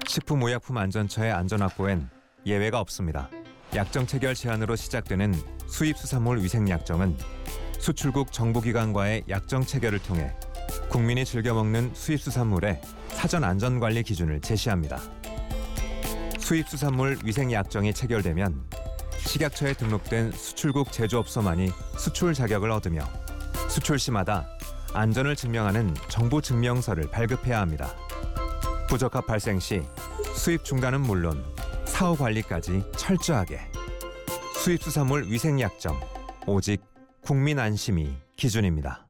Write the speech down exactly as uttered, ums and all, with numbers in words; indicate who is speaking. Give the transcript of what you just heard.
Speaker 1: 식품의약품안전처의 안전 확보엔 예외가 없습니다. 약정 체결 제한으로 시작되는 수입수산물 위생약정은 수출국 정부기관과의 약정 체결을 통해 국민이 즐겨 먹는 수입수산물의 사전 안전관리 기준을 제시합니다. 수입수산물 위생약정이 체결되면 식약처에 등록된 수출국 제조업소만이 수출 자격을 얻으며 수출 시마다 안전을 증명하는 정부 증명서를 발급해야 합니다. 부적합 발생 시 수입 중단은 물론 사후 관리까지 철저하게. 수입수산물 위생약정, 오직 국민 안심이 기준입니다.